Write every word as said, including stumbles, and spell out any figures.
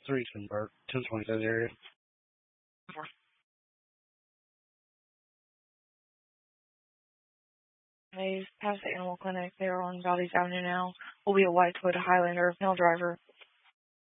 three ten Burke, ten twenty that area. Hayes, past the animal clinic. They are on Valdez Avenue now. Will be a white Toyota Highlander, male driver.